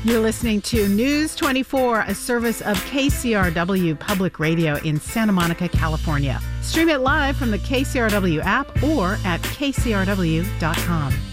You're listening to News 24, a service of KCRW Public Radio in Santa Monica, California. Stream it live from the KCRW app or at kcrw.com.